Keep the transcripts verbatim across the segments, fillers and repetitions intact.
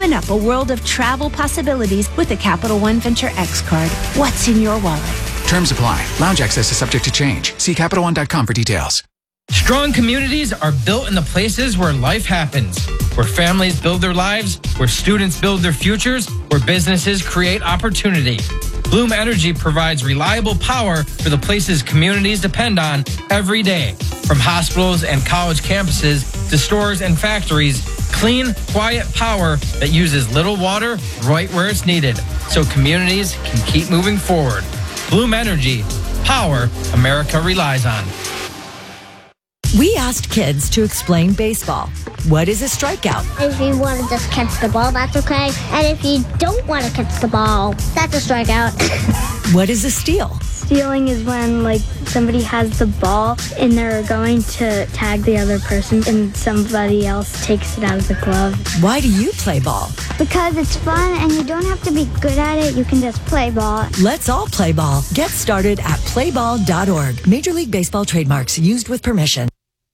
Open up a world of travel possibilities with the Capital One Venture X card. What's in your wallet? Terms apply. Lounge access is subject to change. See Capital One dot com for details. Strong communities are built in the places where life happens, where families build their lives, where students build their futures, where businesses create opportunity. Bloom Energy provides reliable power for the places communities depend on every day. From hospitals and college campuses to stores and factories, clean, quiet power that uses little water right where it's needed, so communities can keep moving forward. Bloom Energy, power America relies on. We asked kids to explain baseball. What is a strikeout? If you want to just catch the ball, that's okay. And if you don't want to catch the ball, that's a strikeout. What is a steal? Stealing is when, like, somebody has the ball and they're going to tag the other person and somebody else takes it out of the glove. Why do you play ball? Because it's fun and you don't have to be good at it. You can just play ball. Let's all play ball. Get started at play ball dot org. Major League Baseball trademarks used with permission.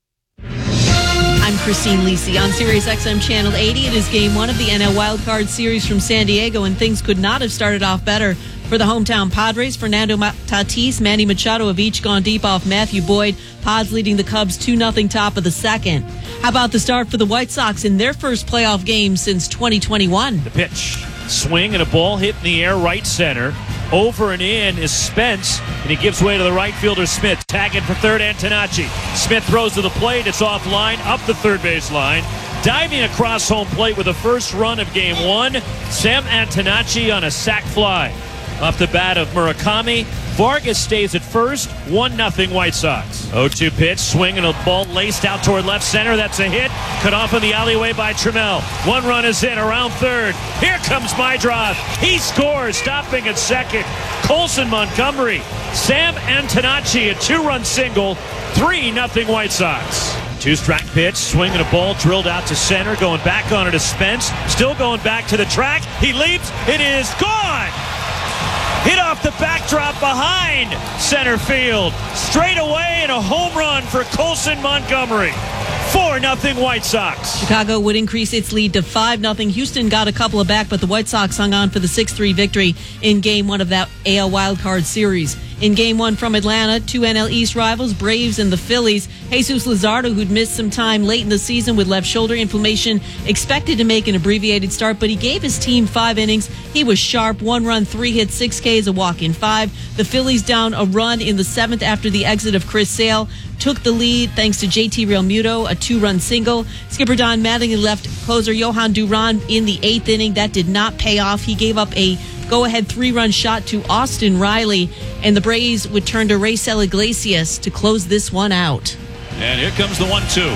I'm Christine Lisi on Sirius X M Channel eighty. It is game one of the N L Wildcard Series from San Diego, and things could not have started off better for the hometown Padres. Fernando Tatis, Manny Machado have each gone deep off Matthew Boyd. Pods leading the Cubs two nothing top of the second. How about the start for the White Sox in their first playoff game since twenty twenty-one? The pitch. Swing and a ball hit in the air right center. Over and in is Spence, and he gives way to the right fielder Smith. Tagging for third, Antonacci. Smith throws to the plate. It's offline, up the third base line. Diving across home plate with the first run of game one, Sam Antonacci on a sac fly. Off the bat of Murakami, Vargas stays at first, one nothing White Sox. oh two pitch, swing and a ball laced out toward left center. That's a hit. Cut off in the alleyway by Trammell. One run is in, around third. Here comes Meidroth. He scores, stopping at second. Colson Montgomery. Sam Antonacci, a two-run single, three nothing White Sox. Two-strike pitch, swing and a ball drilled out to center, going back on it to Spence. Still going back to the track. He leaps. It is gone. Hit off the backdrop behind center field. Straight away and a home run for Colson Montgomery. four nothing White Sox. Chicago would increase its lead to five nothing. Houston got a couple of back, but the White Sox hung on for the six three victory in game one of that A L wildcard series. In game one from Atlanta, two N L East rivals, Braves and the Phillies. Jesus Luzardo, who'd missed some time late in the season with left shoulder inflammation, expected to make an abbreviated start, but he gave his team five innings. He was sharp, one run, three hits, six Ks, a walk in five. The Phillies down a run in the seventh after the exit of Chris Sale. Took the lead thanks to J T Realmuto, a two-run single. Skipper Don Mattingly left closer Johan Duran in the eighth inning. That did not pay off. He gave up a go-ahead three-run shot to Austin Riley, and the Braves would turn to Raisel Iglesias to close this one out. And here comes the one two.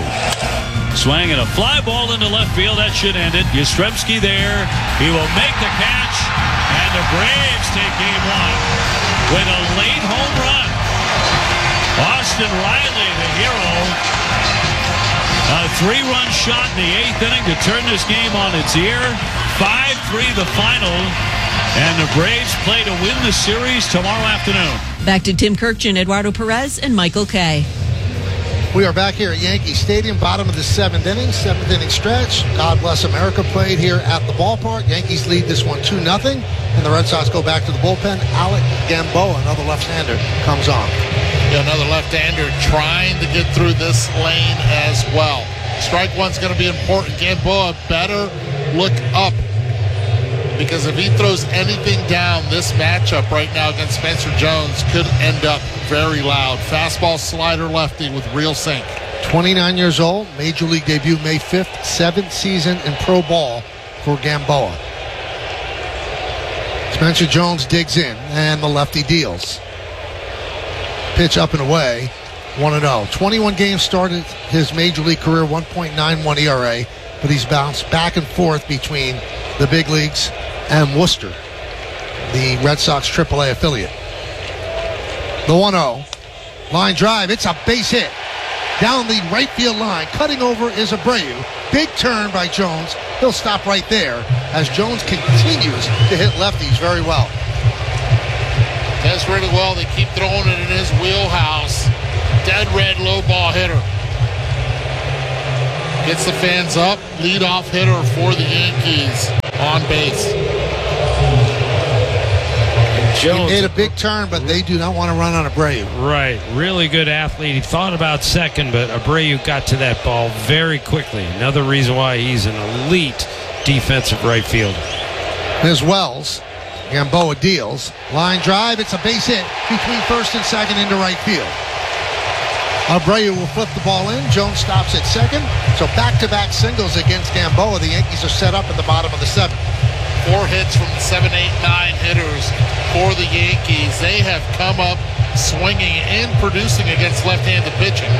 Swing and a fly ball into left field. That should end it. Yastrzemski there. He will make the catch, and the Braves take game one with a late home run. Austin Riley, the hero. A three-run shot in the eighth inning to turn this game on its ear. five three the final. And the Braves play to win the series tomorrow afternoon. Back to Tim Kirkjian, Eduardo Perez, and Michael Kay. We are back here at Yankee Stadium, bottom of the seventh inning, seventh inning stretch. God Bless America played here at the ballpark. Yankees lead this one two nothing, and the Red Sox go back to the bullpen. Alec Gamboa, another left-hander, comes on. Yeah, another left-hander trying to get through this lane as well. Strike one's going to be important. Gamboa better look up, because if he throws anything down, this matchup right now against Spencer Jones could end up very loud. Fastball, slider, lefty with real sink. twenty-nine years old, Major League debut May fifth, seventh season in pro ball for Gamboa. Spencer Jones digs in, and the lefty deals. Pitch up and away, one and oh. twenty-one games started his Major League career, one point nine one E R A, but he's bounced back and forth between the big leagues and Worcester, the Red Sox triple A affiliate. The one oh. Line drive. It's a base hit. Down the right field line. Cutting over is Abreu. Big turn by Jones. He'll stop right there as Jones continues to hit lefties very well. Does really well. They keep throwing it in his wheelhouse. Dead red low ball hitter. Gets the fans up. Leadoff hitter for the Yankees. on base. Jones. He made a big turn, but they do not want to run on Abreu. Right. Really good athlete. He thought about second, but Abreu got to that ball very quickly. Another reason why he's an elite defensive right fielder. There's Wells. Gamboa deals. Line drive. It's a base hit between first and second into right field. Abreu will flip the ball in. Jones stops at second. So back-to-back singles against Gamboa. The Yankees are set up at the bottom of the seventh. Four hits from the seven, eight, nine hitters for the Yankees. They have come up swinging and producing against left-handed pitching.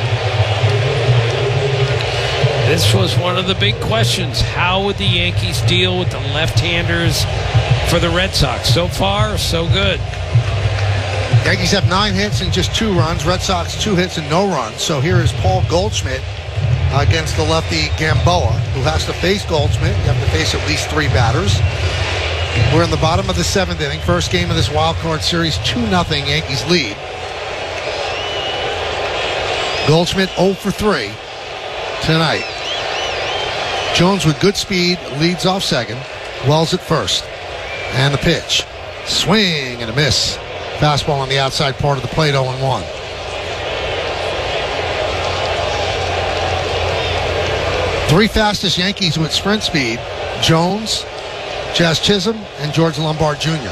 This was one of the big questions. How would the Yankees deal with the left-handers for the Red Sox? So far, so good. Yankees have nine hits and just two runs. Red Sox two hits and no runs. So here is Paul Goldschmidt against the lefty Gamboa, who has to face Goldschmidt. You have to face at least three batters. We're in the bottom of the seventh inning. First game of this wild card series, two nothing Yankees lead. Goldschmidt oh for three tonight. Jones with good speed leads off second. Wells at first. And the pitch. Swing and a miss. Fastball on the outside part of the plate, oh and one. Three fastest Yankees with sprint speed: Jones, Jazz Chisholm, and George Lombard Junior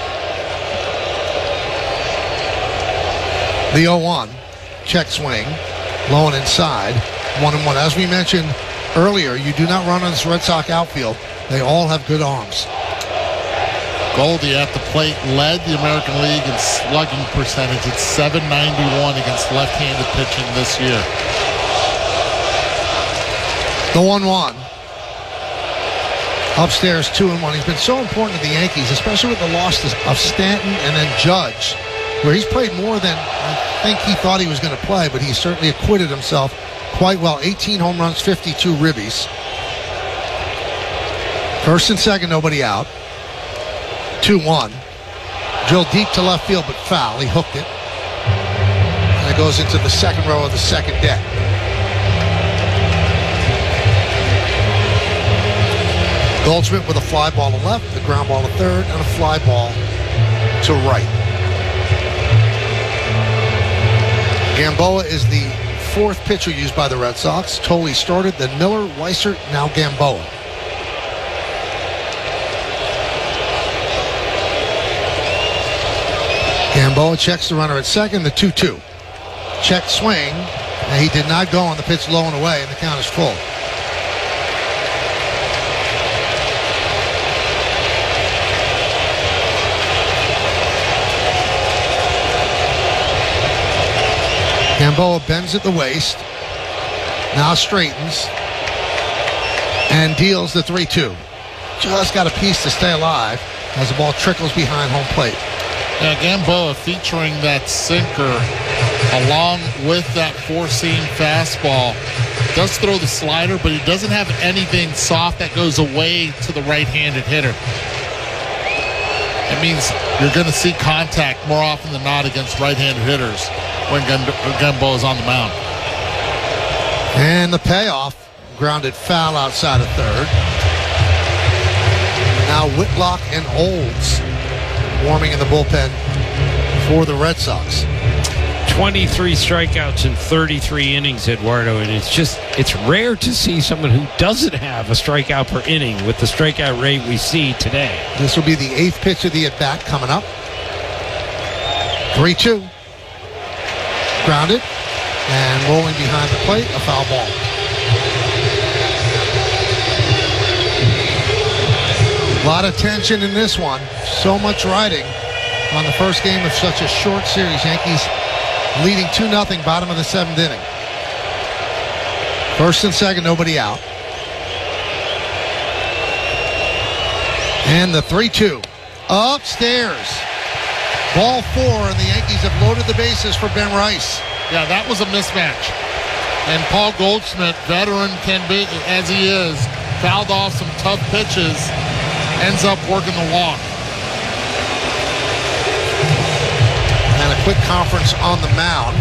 The oh one, check swing, low and inside, one and one. As we mentioned earlier, you do not run on this Red Sox outfield. They all have good arms. Goldie at the plate led the American League in slugging percentage at seven ninety-one against left-handed pitching this year. The one one. Upstairs, two and one. He's been so important to the Yankees, especially with the loss of Stanton and then Judge, where he's played more than I think he thought he was going to play, but he certainly acquitted himself quite well. eighteen home runs, fifty-two ribbies. First and second, nobody out. two one. Drilled deep to left field, but foul. He hooked it. And it goes into the second row of the second deck. Goldschmidt with a fly ball to left, the ground ball to third, and a fly ball to right. Gamboa is the fourth pitcher used by the Red Sox. Tolley started, then Miller, Weissert, now Gamboa. Gamboa checks the runner at second, the two two. Check swing, and he did not go on the pitch low and away, and the count is full. Gamboa bends at the waist, now straightens, and deals the three two. Just got a piece to stay alive as the ball trickles behind home plate. Yeah, Gamboa featuring that sinker along with that four-seam fastball. Does throw the slider, but he doesn't have anything soft that goes away to the right-handed hitter. It means you're going to see contact more often than not against right-handed hitters when Gamboa is on the mound. And the payoff, grounded foul outside of third. Now Whitlock and Olds warming in the bullpen for the Red Sox. twenty-three strikeouts in thirty-three innings, Eduardo, and it's just, it's rare to see someone who doesn't have a strikeout per inning with the strikeout rate we see today. This will be the eighth pitch of the at-bat coming up. three two. Grounded and rolling behind the plate, a foul ball. A lot of tension in this one. So much riding on the first game of such a short series. Yankees leading two nothing, bottom of the seventh inning. First and second, nobody out. And the three two. Upstairs. Ball four, and the Yankees have loaded the bases for Ben Rice. Yeah, that was a mismatch. And Paul Goldschmidt, veteran can be as he is, fouled off some tough pitches, ends up working the walk. And a quick conference on the mound.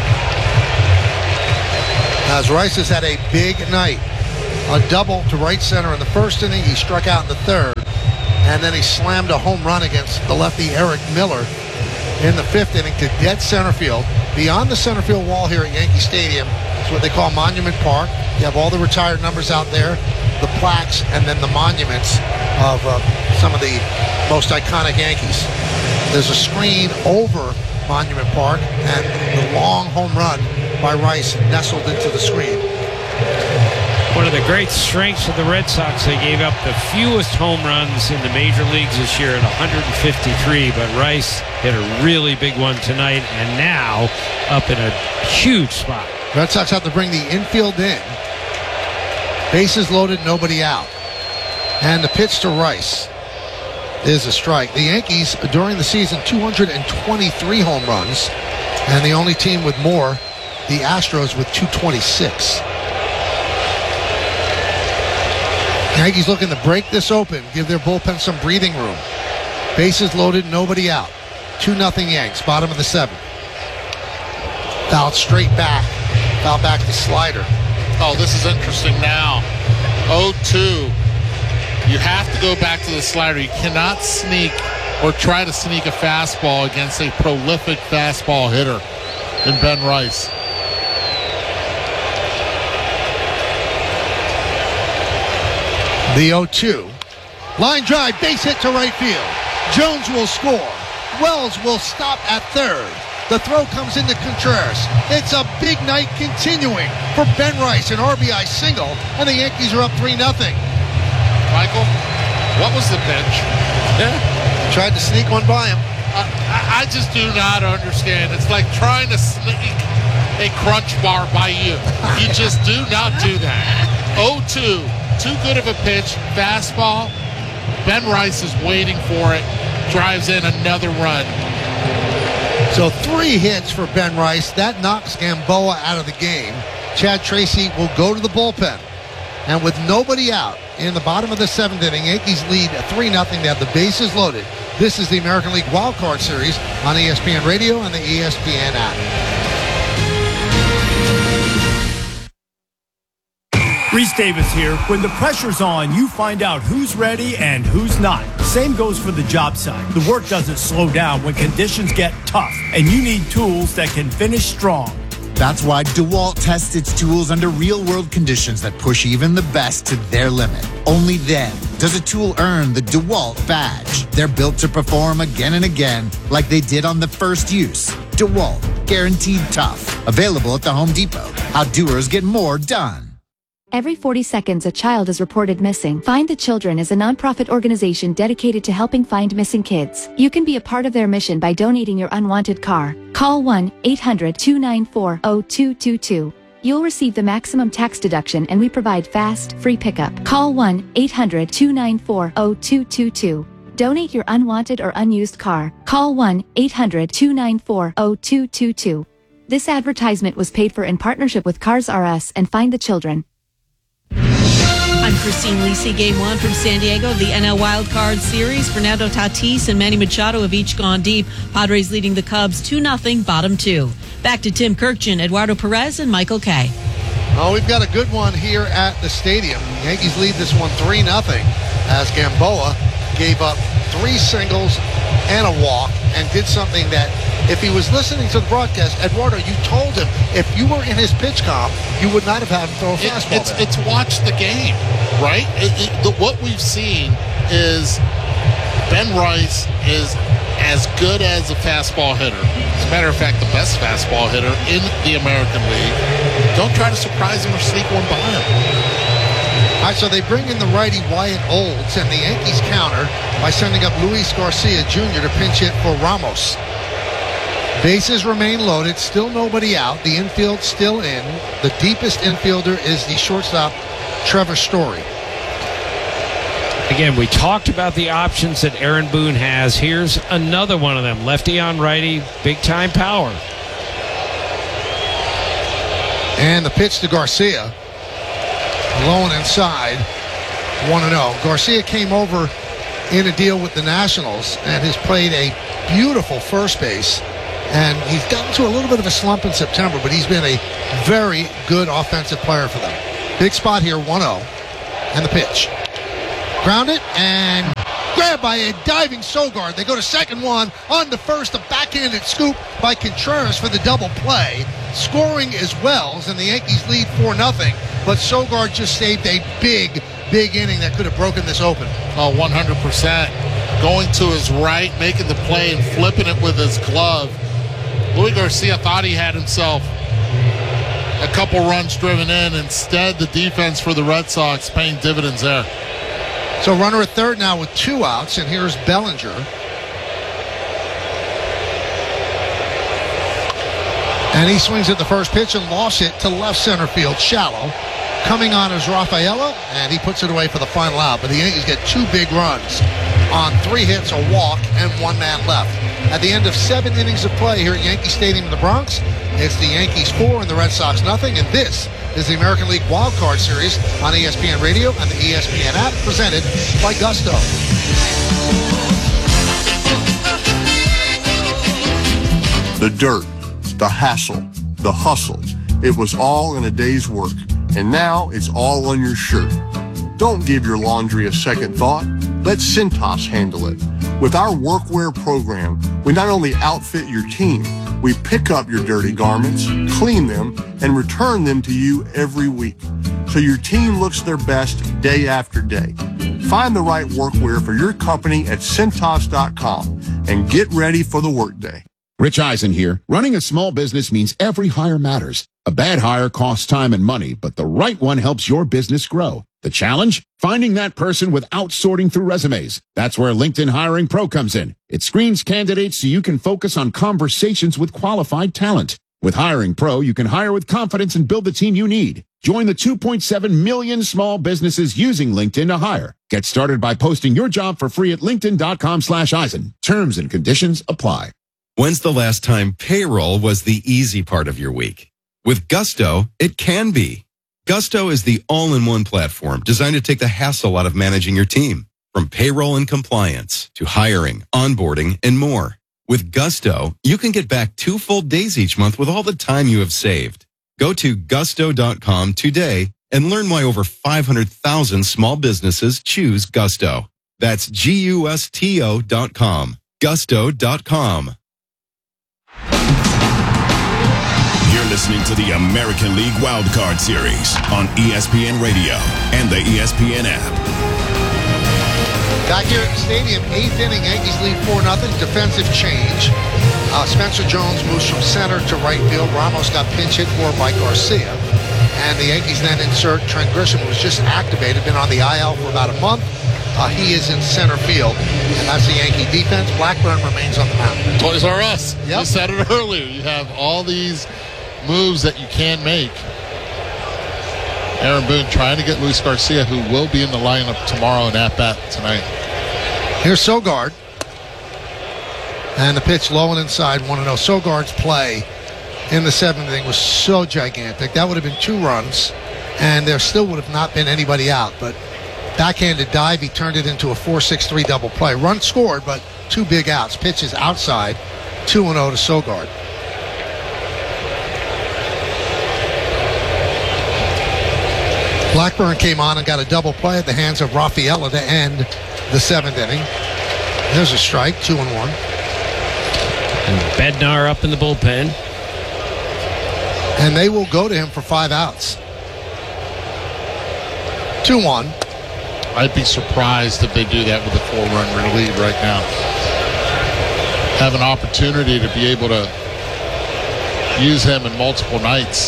As Rice has had a big night. A double to right center in the first inning. He struck out in the third. and then he slammed a home run against the lefty Eric Miller in the fifth inning to dead center field. Beyond the center field wall here at Yankee Stadium, it's what they call Monument Park. You have all the retired numbers out there, the plaques, and then the monuments of uh, some of the most iconic Yankees. There's a screen over Monument Park, and the long home run by Rice nestled into the screen. One of the great strengths of the Red Sox, they gave up the fewest home runs in the major leagues this year at one hundred fifty-three, but Rice hit a really big one tonight and now up in a huge spot. Red Sox have to bring the infield in. Bases loaded, nobody out. And the pitch to Rice is a strike. The Yankees, during the season, two hundred twenty-three home runs, and the only team with more, the Astros, with two hundred twenty-six. Yankees looking to break this open, give their bullpen some breathing room. Bases loaded, nobody out. two nothing Yanks, bottom of the seventh. Fouled straight back. Foul back to Slider. Oh, this is interesting now. oh two. You have to go back to the slider. You cannot sneak or try to sneak a fastball against a prolific fastball hitter in Ben Rice. The oh two. Line drive, base hit to right field. Jones will score. Wells will stop at third. The throw comes into Contreras. It's a big night continuing for Ben Rice, an R B I single, and the Yankees are up three nothing. Michael, what was the pitch? Yeah. Tried to sneak one by him. I, I just do not understand. It's like trying to sneak a crunch bar by you. You just do not do that. oh two. Too good of a pitch. Fastball. Ben Rice is waiting for it. Drives in another run. So three hits for Ben Rice. That knocks Gamboa out of the game. Chad Tracy will go to the bullpen. And with nobody out in the bottom of the seventh inning, Yankees lead three nothing. They have the bases loaded. This is the American League Wild Card Series on E S P N Radio and the E S P N app. Reese Davis here. When the pressure's on, you find out who's ready and who's not. Same goes for the job site. The work doesn't slow down when conditions get tough, and you need tools that can finish strong. That's why DeWalt tests its tools under real-world conditions that push even the best to their limit. Only then does a tool earn the DeWalt badge. They're built to perform again and again like they did on the first use. DeWalt, guaranteed tough. Available at the Home Depot. How doers get more done. Every forty seconds, a child is reported missing. Find the Children is a nonprofit organization dedicated to helping find missing kids. You can be a part of their mission by donating your unwanted car. Call one eight hundred two nine four zero two two two. You'll receive the maximum tax deduction, and we provide fast, free pickup. Call one eight hundred two nine four zero two two two. Donate your unwanted or unused car. Call one eight hundred two nine four zero two two two. This advertisement was paid for in partnership with Cars R Us and Find the Children. I'm Christine Lisi. Game one from San Diego of the N L Wild Card Series. Fernando Tatis and Manny Machado have each gone deep. Padres leading the Cubs two nothing, bottom two. Back to Tim Kirkjian, Eduardo Perez, and Michael Kay. Oh, we've got a good one here at the stadium. The Yankees lead this one three nothing as Gamboa gave up three singles and a walk and did something that, if he was listening to the broadcast, Eduardo, you told him if you were in his pitch comp, you would not have had him throw a fastball. It, it's, it's watch the game, right? It, it, the, what we've seen is Ben Rice is as good as a fastball hitter. As a matter of fact, the best fastball hitter in the American League. Don't try to surprise him or sneak one by him. All right, so they bring in the righty Wyatt Olds, and the Yankees counter by sending up Luis Garcia Junior to pinch hit for Ramos. Bases remain loaded, still nobody out. The infield still in. The deepest infielder is the shortstop, Trevor Story. Again, we talked about the options that Aaron Boone has. Here's another one of them. Lefty on righty, big-time power. And the pitch to Garcia. Low and inside, one and oh. Garcia came over in a deal with the Nationals and has played a beautiful first base. And he's gotten to a little bit of a slump in September, but he's been a very good offensive player for them. Big spot here, one oh. And the pitch. Ground it, and Grabbed by a diving Sogard. They go to second one. On to first, a backhanded scoop by Contreras for the double play. Scoring as well, and the Yankees lead four nothing. But Sogard just saved a big, big inning that could have broken this open. Oh, one hundred percent. Going to his right, making the play, and flipping it with his glove. Louis Garcia thought he had himself a couple runs driven in. Instead, the defense for the Red Sox paying dividends there. So runner at third now with two outs, and here's Bellinger. And he swings at the first pitch and lost it to left center field, shallow. Coming on is Rafaela, and he puts it away for the final out. But the Yankees get two big runs on three hits, a walk, and one man left. At the end of seven innings of play here at Yankee Stadium in the Bronx, it's the Yankees four and the Red Sox nothing. And this is the American League Wild Card Series on E S P N Radio and the E S P N app, presented by Gusto. The dirt, the hassle, the hustle. It was all in a day's work. And now it's all on your shirt. Don't give your laundry a second thought. Let Cintas handle it. With our workwear program, we not only outfit your team, we pick up your dirty garments, clean them, and return them to you every week. So your team looks their best day after day. Find the right workwear for your company at Cintas dot com and get ready for the workday. Rich Eisen here. Running a small business means every hire matters. A bad hire costs time and money, but the right one helps your business grow. The challenge? Finding that person without sorting through resumes. That's where LinkedIn Hiring Pro comes in. It screens candidates so you can focus on conversations with qualified talent. With Hiring Pro, you can hire with confidence and build the team you need. Join the two point seven million small businesses using LinkedIn to hire. Get started by posting your job for free at linkedin dot com slash Eisen. Terms and conditions apply. When's the last time payroll was the easy part of your week? With Gusto, it can be. Gusto is the all-in-one platform designed to take the hassle out of managing your team. From payroll and compliance to hiring, onboarding, and more. With Gusto, you can get back two full days each month with all the time you have saved. Go to gusto dot com today and learn why over five hundred thousand small businesses choose Gusto. That's G U S T O dot com. gusto dot com. You're listening to the American League Wild Card Series on E S P N Radio and the E S P N app. Back here at the stadium, eighth inning, Yankees lead four nothing. Defensive change. Uh, Spencer Jones moves from center to right field. Ramos got pinch hit for by Garcia. And the Yankees then insert Trent Grisham, who was just activated, been on the I L for about a month. Uh, he is in center field, and that's the Yankee defense. Blackburn remains on the mound. Toys R Us. Yep. You said it earlier. You have all these moves that you can make. Aaron Boone trying to get Luis Garcia, who will be in the lineup tomorrow and at bat tonight. Here's Sogard. And the pitch low and inside, one and oh. Sogard's play in the seventh inning was so gigantic. That would have been two runs, and there still would have not been anybody out. But backhanded dive, he turned it into a four six three double play. Run scored, but two big outs. Pitches outside, two and oh to Sogard. Blackburn came on and got a double play at the hands of Rafaela to end the seventh inning. There's a strike, two and one. And Bednar up in the bullpen. And they will go to him for five outs. two one. I'd be surprised if they do that with a four-run lead right now. Have an opportunity to be able to use him in multiple nights.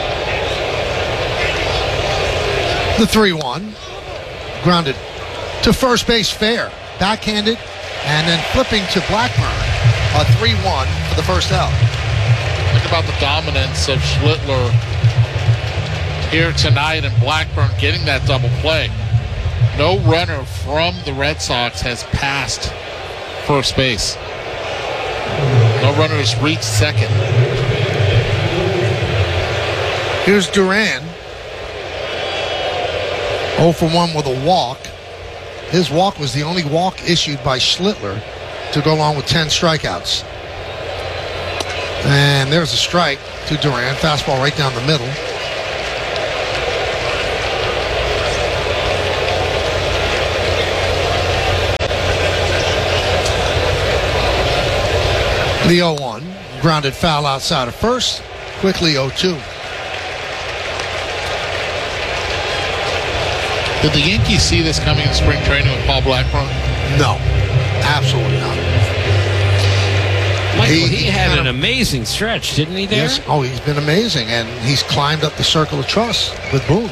The three one. Grounded to first base fair. Backhanded and then flipping to Blackburn. A three one for the first out. Think about the dominance of Schlittler here tonight and Blackburn getting that double play. No runner from the Red Sox has passed first base. No runner has reached second. Here's Duran. oh for one with a walk. His walk was the only walk issued by Schlittler to go along with ten strikeouts. And there's a strike to Duran. Fastball right down the middle. The oh one. Grounded foul outside of first. Quickly oh two. Did the Yankees see this coming in spring training with Paul Blackburn? No. Absolutely not. Michael, he, he had an of, amazing stretch, didn't he, there? Yes. Oh, he's been amazing, and he's climbed up the circle of trust with Boone.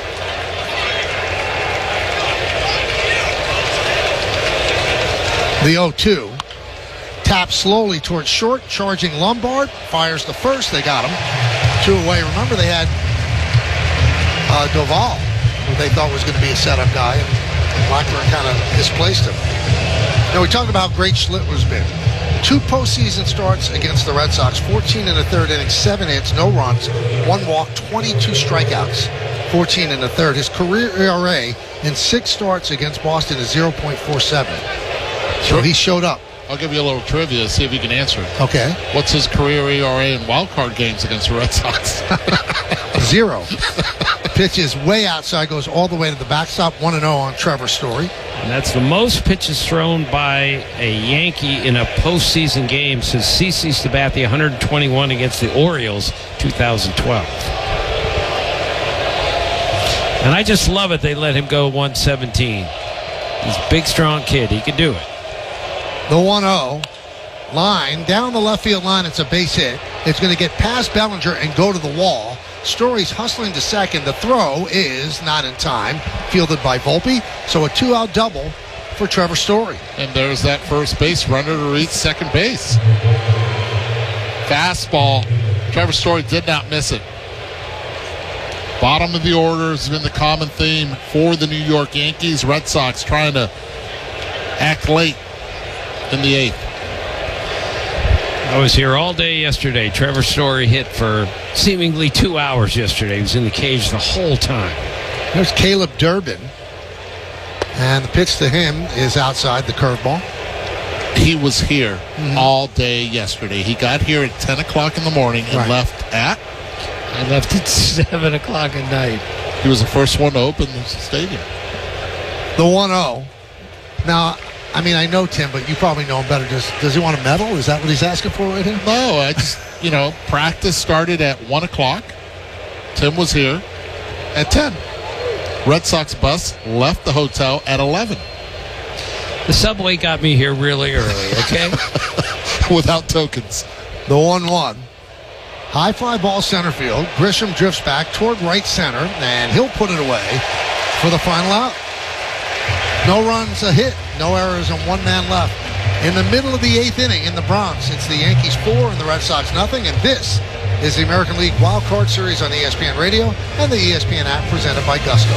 The oh two. Taps slowly towards short, charging Lombard. Fires the first. They got him. Two away. Remember, they had uh, Doval, who they thought was going to be a setup guy, and Blackburn kind of misplaced him. Now, we talked about how great Schlittler's been. Two postseason starts against the Red Sox, fourteen in the third inning, seven hits, no runs, one walk, twenty-two strikeouts, fourteen in the third. His career E R A in six starts against Boston is zero point four seven. So he showed up. I'll give you a little trivia to see if you can answer it. Okay. What's his career E R A in wild card games against the Red Sox? Zero. Pitch is way outside, goes all the way to the backstop, one and oh on Trevor Story. And that's the most pitches thrown by a Yankee in a postseason game since CeCe Sabathia, one hundred twenty-one against the Orioles, two thousand twelve. And I just love it they let him go one seventeen. He's a big, strong kid. He can do it. The one oh. Line, down the left field line, it's a base hit. It's going to get past Bellinger and go to the wall. Story's hustling to second. The throw is not in time. Fielded by Volpe. So a two-out double for Trevor Story. And there's that first base runner to reach second base. Fastball. Trevor Story did not miss it. Bottom of the order has been the common theme for the New York Yankees. Red Sox trying to act late in the eighth. I was here all day yesterday. Trevor Story hit for seemingly two hours yesterday. He was in the cage the whole time. There's Caleb Durbin. And the pitch to him is outside the curveball. He was here mm-hmm. all day yesterday. He got here at ten o'clock in the morning and right. left at? I left at seven o'clock at night. He was the first one to open the stadium. The one oh. Now, I mean, I know Tim, but you probably know him better. Does, does he want a medal? Is that what he's asking for right here? No, I just, you know, practice started at one o'clock. Tim was here at ten. Red Sox bus left the hotel at eleven. The subway got me here really early, okay? Without tokens. The one one. High fly ball center field. Grisham drifts back toward right center, and he'll put it away for the final out. No runs, a hit, no errors, and one man left. In the middle of the eighth inning in the Bronx, it's the Yankees four and the Red Sox nothing, and this is the American League Wild Card Series on E S P N Radio and the E S P N app presented by Gusto.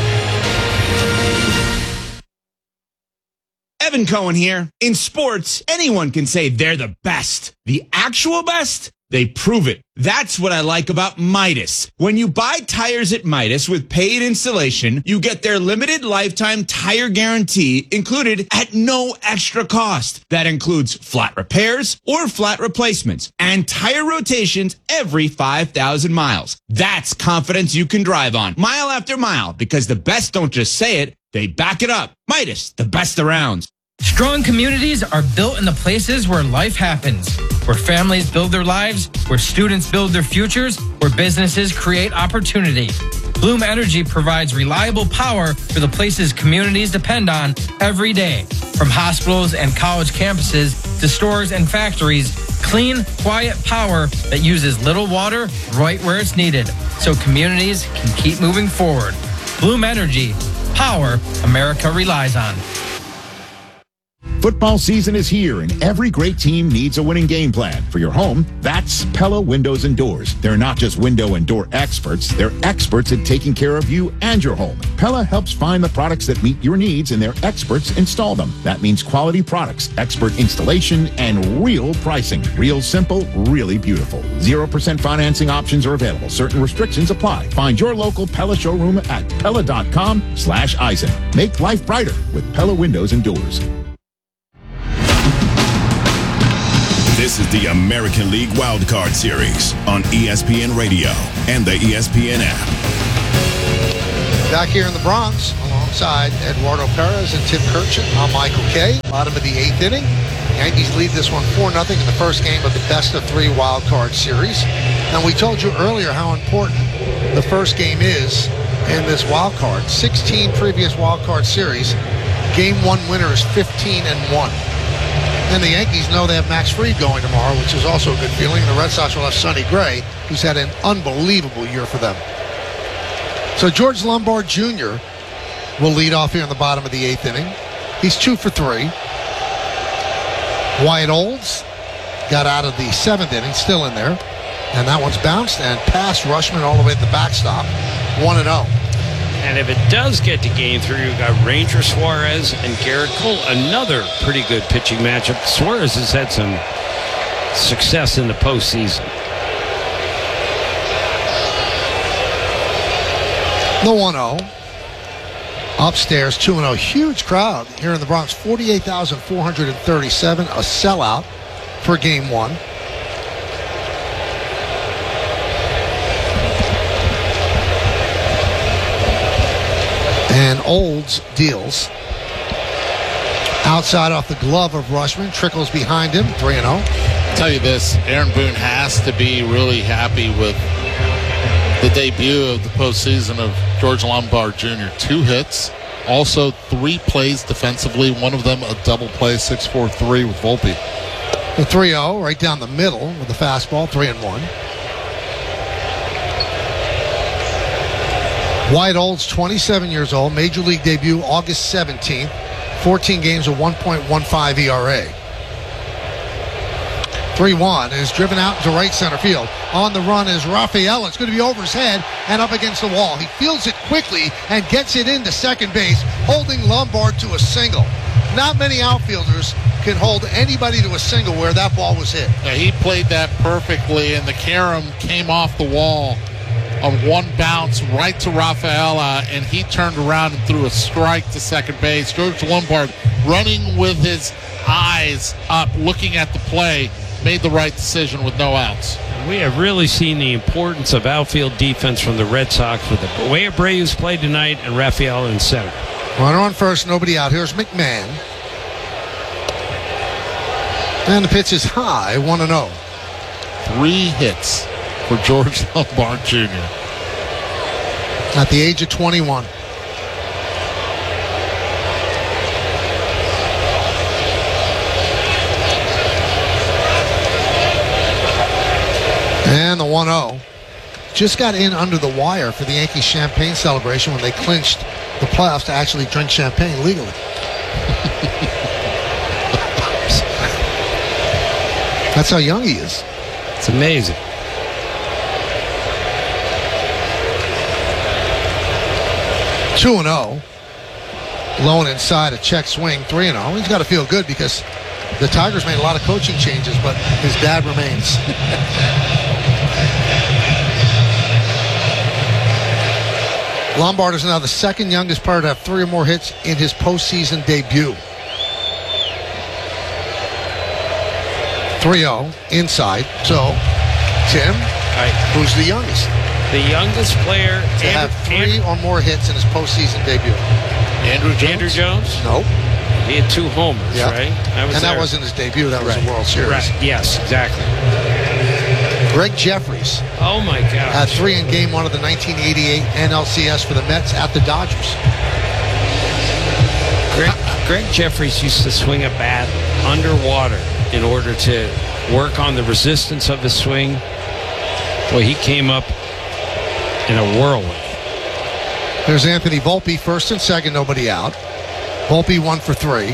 Evan Cohen here. In sports, anyone can say they're the best. The actual best? They prove it. That's what I like about Midas. When you buy tires at Midas with paid installation, you get their limited lifetime tire guarantee included at no extra cost. That includes flat repairs or flat replacements and tire rotations every five thousand miles. That's confidence you can drive on mile after mile, because the best don't just say it, they back it up. Midas, the best around. Strong communities are built in the places where life happens, where families build their lives, where students build their futures, where businesses create opportunity. Bloom Energy provides reliable power for the places communities depend on every day. From hospitals and college campuses to stores and factories, clean, quiet power that uses little water right where it's needed, so communities can keep moving forward. Bloom Energy, power America relies on. Football season is here, and every great team needs a winning game plan. For your home, that's Pella Windows and Doors. They're not just window and door experts, they're experts at taking care of you and your home. Pella helps find the products that meet your needs, and their experts install them. That means quality products, expert installation, and real pricing. Real simple, really beautiful. zero percent financing options are available. Certain restrictions apply. Find your local Pella showroom at Pella.com slash Eisen. Make life brighter with Pella Windows and Doors. This is the American League Wild Card Series on E S P N Radio and the E S P N app. Back here in the Bronx, alongside Eduardo Perez and Tim Kirchin, I'm Michael Kay. Bottom of the eighth inning. Yankees lead this one four nothing in the first game of the best of three wild card series. And we told you earlier how important the first game is in this wild card. sixteen previous wild card series. Game one winner is fifteen and one. And the Yankees know they have Max Fried going tomorrow, which is also a good feeling. The Red Sox will have Sonny Gray, who's had an unbelievable year for them. So George Lombard Junior will lead off here in the bottom of the eighth inning. He's two for three. Wyatt Olds got out of the seventh inning, still in there. And that one's bounced and past Rushman all the way at the backstop. one and oh. And if it does get to game three, you've got Ranger Suarez and Garrett Cole. Another pretty good pitching matchup. Suarez has had some success in the postseason. The one oh. Upstairs, two and oh. Huge crowd here in the Bronx. forty-eight thousand four hundred thirty-seven. A sellout for game one. And Olds deals. Outside off the glove of Rushman. Trickles behind him. three and oh. I'll tell you this, Aaron Boone has to be really happy with the debut of the postseason of George Lombard Junior Two hits. Also three plays defensively. One of them a double play, six four three with Volpe. The three oh right down the middle with the fastball. three and one. Wyatt Olds, twenty-seven years old, major league debut August seventeenth, fourteen games with one point one five E R A. three one is driven out into right center field. On the run is Rafael. It's going to be over his head and up against the wall. He fields it quickly and gets it into second base, holding Lombard to a single. Not many outfielders can hold anybody to a single where that ball was hit. Yeah, he played that perfectly, and the carom came off the wall on one bounce right to Rafaela, and he turned around and threw a strike to second base. George Lombard, running with his eyes up, looking at the play, made the right decision with no outs. We have really seen the importance of outfield defense from the Red Sox with the way Abreu's played tonight and Rafael in center. Runner on first, nobody out. Here's McMahon. And the pitch is high, one and oh. Three hits for George Lombard Junior at the age of twenty-one. And the one oh. Just got in under the wire for the Yankees champagne celebration when they clinched the playoffs to actually drink champagne legally. That's how young he is. It's amazing. two and oh. Low and inside, a check swing, three and oh. He's got to feel good because the Tigers made a lot of coaching changes, but his dad remains. Lombard is now the second youngest player to have three or more hits in his postseason debut. three oh, inside. So, Tim, right. Who's the youngest? The youngest player to Andrew, have three Andrew, or more hits in his postseason debut. Andrew Jones? Andrew Jones? Nope. He had two homers, yep. right? That was and there. that wasn't his debut. That was right. the World Series. Right. Yes, exactly. Greg Jeffries. Oh, my God. Had three in game one of the nineteen eighty-eight N L C S for the Mets at the Dodgers. Greg, Greg Jeffries used to swing a bat underwater in order to work on the resistance of his swing. Boy, he came up in a whirlwind. There's Anthony Volpe, first and second, nobody out. Volpe one for three.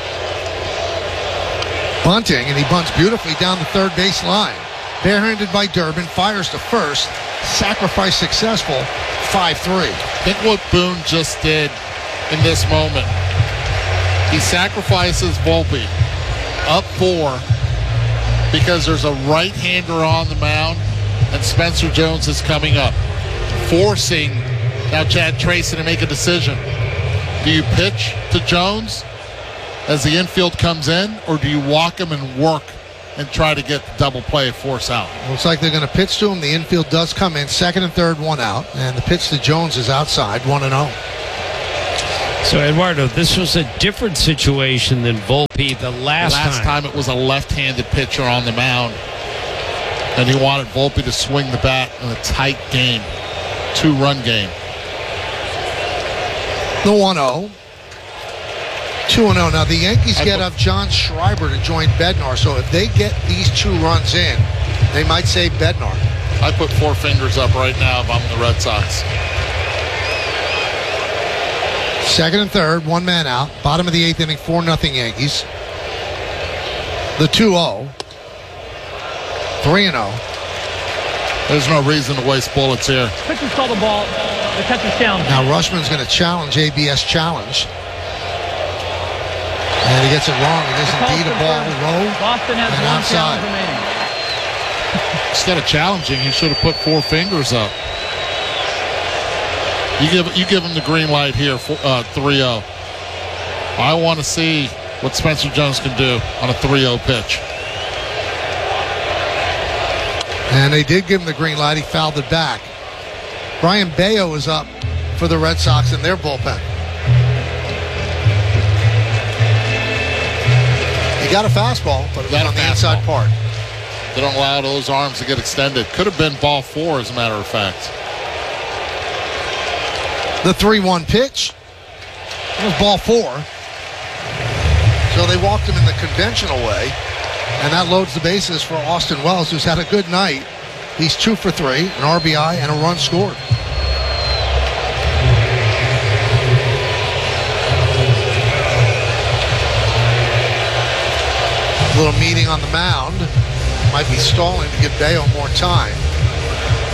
Bunting, and he bunts beautifully down the third base line. Barehanded by Durbin, fires to first. Sacrifice successful, five three. Think what Boone just did in this moment. He sacrifices Volpe up four because there's a right-hander on the mound and Spencer Jones is coming up, forcing now Chad Tracy to make a decision. Do you pitch to Jones as the infield comes in, or do you walk him and work and try to get the double play force out? Looks like they're going to pitch to him. The infield does come in. Second and third, one out. And the pitch to Jones is outside, one and oh. So, Eduardo, this was a different situation than Volpe the last, Last time. time it was a left-handed pitcher on the mound, and he wanted Volpe to swing the bat in a tight game, two-run game. The one oh. two and oh. Now, the Yankees get up John Schreiber to join Bednar, so if they get these two runs in, they might save Bednar. I put four fingers up right now if I'm the Red Sox. Second and third, one man out. Bottom of the eighth inning, four nothing Yankees. The two oh. three and oh. There's no reason to waste bullets here. Pitchers call the ball. The catcher's challenge. Now Rushman's going to challenge A B S challenge. And he gets it wrong. It is indeed a ball low Boston has and one outside. challenge remaining. Instead of challenging, he should have put four fingers up. You give you give him the green light here, uh, three oh. I want to see what Spencer Jones can do on a three oh pitch. And they did give him the green light. He fouled it back. Brian Bayo is up for the Red Sox in their bullpen. He got a fastball, but it was on the inside part. They don't allow those arms to get extended. Could have been ball four, as a matter of fact. The three one pitch. It was ball four. So they walked him in the conventional way. And that loads the bases for Austin Wells, who's had a good night. He's two for three, an R B I, and a run scored. A little meeting on the mound. Might be stalling to give Bayo more time.